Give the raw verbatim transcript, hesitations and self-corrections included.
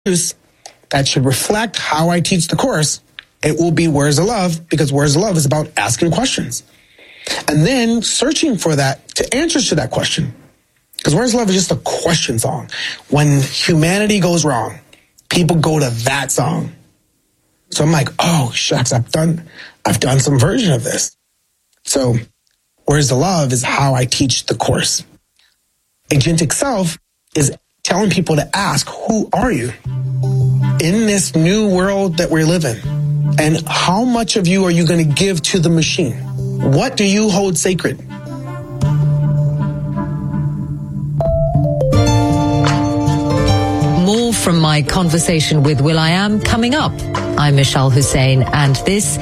that should reflect how I teach the course, it will be Where's the Love, because Where's the Love is about asking questions. And then searching for that, to answers to that question. Because Where's the Love is just a question song. When humanity goes wrong, people go to that song. So I'm like, oh, shucks, I've done, I've done some version of this. So Where's the Love is how I teach the course. Agentic Self is telling people to ask, who are you in this new world that we're living? And how much of you are you going to give to the machine? What do you hold sacred? More from my conversation with will.i.am coming up. I'm Michelle Hussein, and this